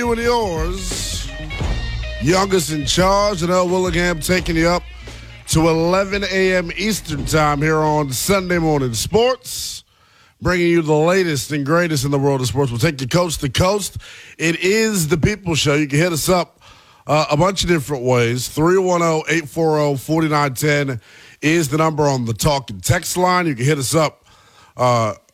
you and yours. Youngest in charge, and L. Willingham taking you up to 11 a.m. Eastern time here on Sunday Morning Sports, bringing you the latest and greatest in the world of sports. We'll take you coast to coast. It is the People Show. You can hit us up a bunch of different ways. 310-840-4910 is the number on the talk and text line. You can hit us up